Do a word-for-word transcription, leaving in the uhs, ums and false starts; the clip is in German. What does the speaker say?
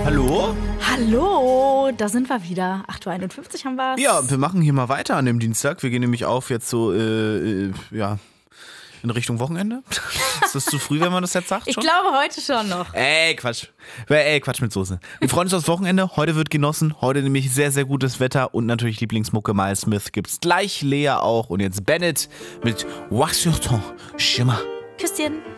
Hallo? Hallo, da sind wir wieder. acht Uhr einundfünfzig haben wir. Ja, wir machen hier mal weiter an dem Dienstag. Wir gehen nämlich auf jetzt so, äh, äh, ja, in Richtung Wochenende. Ist das zu früh, wenn man das jetzt sagt? Ich schon? glaube heute schon noch. Ey, Quatsch. Ey, Quatsch mit Soße. Wir freuen uns aufs Wochenende. Heute wird genossen. Heute nämlich sehr, sehr gutes Wetter und natürlich Lieblingsmucke. Miles Smith gibt's gleich. Lea auch. Und jetzt Bennett mit Wax Your Tongue. Schimmer. Küsschen.